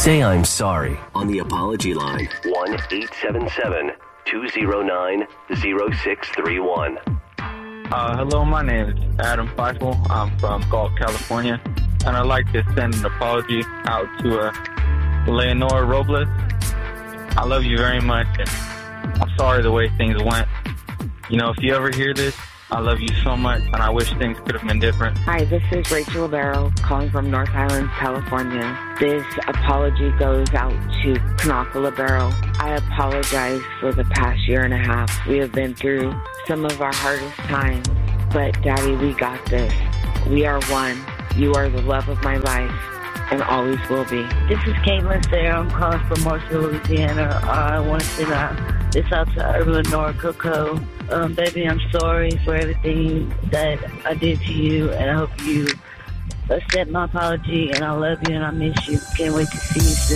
Say I'm sorry on the apology line. 1-877-209-0631. Hello, my name is Adam Feifel. I'm from Galt, California, and I'd like to send an apology out to Leonora Robles. I love you very much, and I'm sorry the way things went. You know, if you ever hear this, I love you so much, and I wish things could have been different. Hi, this is Rachel Libero calling from North Island, California. This apology goes out to Kanaka Libero. I apologize for the past year and a half. We have been through some of our hardest times, but Daddy, we got this. We are one. You are the love of my life and always will be. This is Caitlin Sarah. I'm calling from Marshall, Louisiana. I want to send this out to Lenora Coco. Baby, I'm sorry for everything that I did to you, and I hope you accept my apology, and I love you, and I miss you. Can't wait to see you soon.